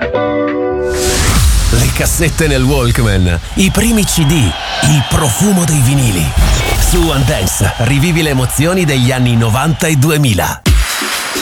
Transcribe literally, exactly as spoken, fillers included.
Le cassette nel Walkman, i primi C D, il profumo dei vinili. Su One Dance rivivi le emozioni degli anni novanta e duemila.